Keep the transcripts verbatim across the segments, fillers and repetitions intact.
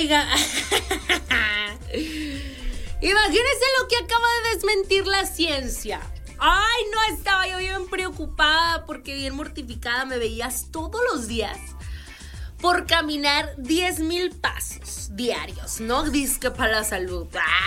Oiga, imagínense lo que acaba de desmentir la ciencia. Ay, no, estaba yo bien preocupada porque bien mortificada me veías todos los días por caminar diez mil pasos diarios, ¿no? Disque para la salud.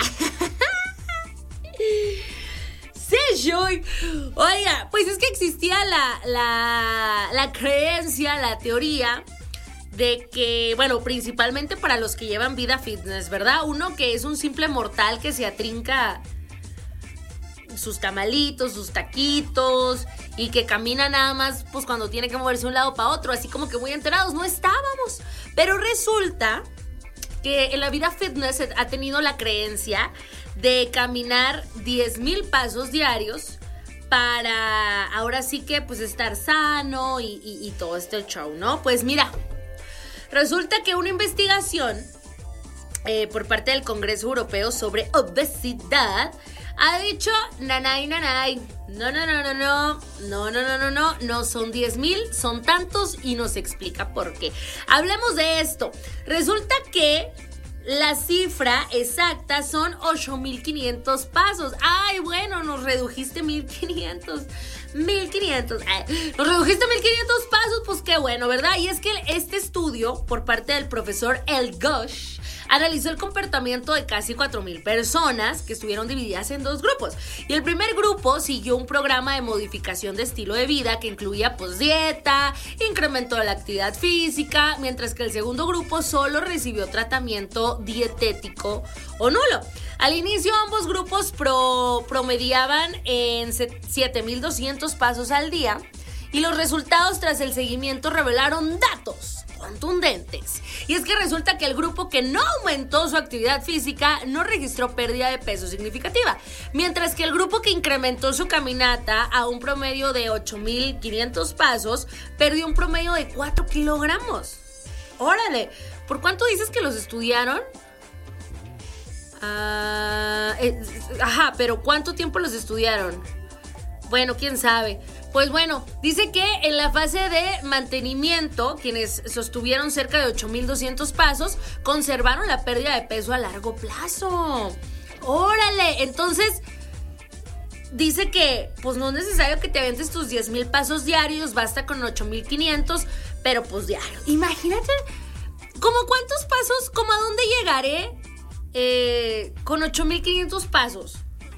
Sí, yo. Oiga, pues es que existía la, la, la creencia, la teoría de que, bueno, principalmente para los que llevan vida fitness, ¿verdad? Uno que es un simple mortal que se atrinca sus tamalitos, sus taquitos y que camina nada más pues cuando tiene que moverse de un lado para otro, así como que muy enterados, no estábamos. Pero resulta que en la vida fitness ha tenido la creencia de caminar diez mil pasos diarios para ahora sí que pues estar sano y, y, y todo este show, ¿no? Pues mira, resulta que una investigación eh, por parte del Congreso Europeo sobre obesidad ha dicho, nanay, nanay, no, no, no, no, no, no, no, no, no, no, no son diez mil, son tantos y nos explica por qué. Hablemos de esto. Resulta que la cifra exacta son ocho mil quinientos pasos. Ay, bueno, nos redujiste mil quinientos. mil quinientos. Ay, nos redujiste mil quinientos pasos, pues qué bueno, ¿verdad? Y es que este estudio, por parte del profesor Elgosh, analizó el comportamiento de casi cuatro mil personas que estuvieron divididas en dos grupos. Y el primer grupo siguió un programa de modificación de estilo de vida que incluía pues dieta, incremento de la actividad física, mientras que el segundo grupo solo recibió tratamiento dietético o nulo. Al inicio ambos grupos pro, promediaban en siete mil doscientos pasos al día y los resultados tras el seguimiento revelaron datos contundentes. Y es que resulta que el grupo que no aumentó su actividad física no registró pérdida de peso significativa, mientras que el grupo que incrementó su caminata a un promedio de ocho mil quinientos pasos perdió un promedio de cuatro kilogramos. Órale, ¿por cuánto dices que los estudiaron? Ah, eh, ajá, pero ¿cuánto tiempo los estudiaron? Bueno, quién sabe. Pues bueno, dice que en la fase de mantenimiento, quienes sostuvieron cerca de ocho mil doscientos pasos, conservaron la pérdida de peso a largo plazo. ¡Órale! Entonces, dice que pues no es necesario que te aventes tus diez mil pasos diarios, basta con ocho mil quinientos, pero pues diario. Imagínate, ¿cómo cuántos pasos, como a dónde llegaré eh, con ocho mil quinientos pasos?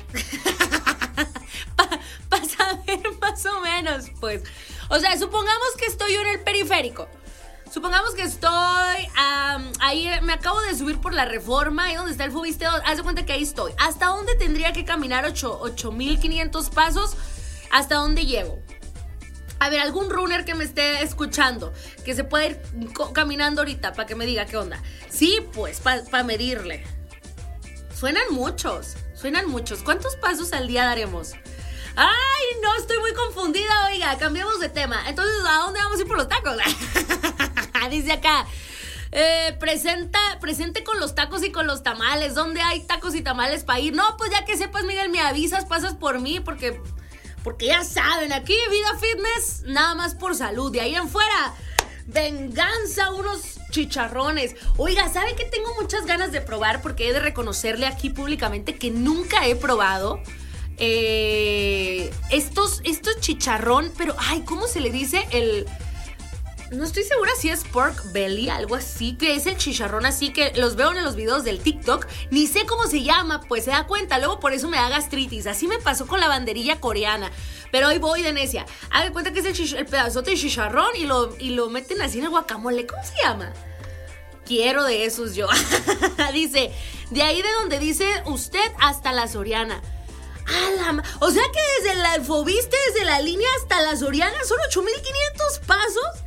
Para pa saber más o menos, pues. O sea, supongamos que estoy yo en el periférico. Supongamos que estoy um, ahí, me acabo de subir por la Reforma, ahí donde está el Fobiste dos. Haz de cuenta que ahí estoy. ¿Hasta dónde tendría que caminar ocho mil quinientos pasos? ¿Hasta dónde llego? A ver, algún runner que me esté escuchando, que se pueda ir caminando ahorita para que me diga qué onda. Sí, pues, para pa medirle. Suenan muchos, suenan muchos. ¿Cuántos pasos al día daremos? ¡Ay, no! Estoy muy confundida, oiga, cambiemos de tema. Entonces, ¿a dónde vamos a ir por los tacos? Dice acá, eh, presenta, presente con los tacos y con los tamales. ¿Dónde hay tacos y tamales para ir? No, pues ya que sepas, Miguel, me avisas, pasas por mí, porque, porque ya saben, aquí Vida Fitness, nada más por salud. De ahí en fuera, venganza, unos chicharrones. Oiga, ¿sabe qué tengo muchas ganas de probar? Porque he de reconocerle aquí públicamente que nunca he probado Eh, estos, estos chicharrón, pero ay, ¿cómo se le dice? El, no estoy segura si es pork belly, algo así, que es el chicharrón así que los veo en los videos del TikTok, ni sé cómo se llama, pues se da cuenta, luego por eso me da gastritis. Así me pasó con la banderilla coreana, pero hoy voy de necia. Haga cuenta que es el, chich- el pedazote de chicharrón y lo, y lo meten así en el guacamole. ¿Cómo se llama? Quiero de esos yo. Dice, de ahí de donde dice usted hasta la Soriana. Ma- o sea que desde la Fobiste, desde la línea hasta la Soriana son ocho mil quinientos pasos.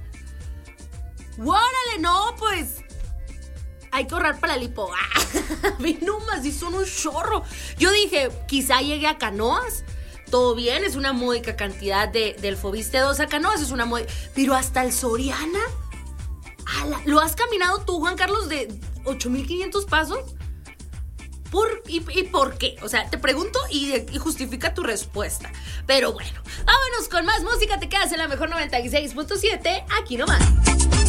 ¡Órale! No, pues hay que ahorrar para la lipo. Ve nomás, y son un chorro. Yo dije, quizá llegue a Canoas. Todo bien, es una módica cantidad de, del Fobiste dos a Canoas, es una módica. Pero hasta el Soriana. ¡Ala! ¿Lo has caminado tú, Juan Carlos, de ocho mil quinientos pasos? ¿Por, y, ¿Y por qué? O sea, te pregunto y, y justifica tu respuesta. Pero bueno, vámonos con más música. Te quedas en la mejor noventa y seis punto siete. Aquí nomás.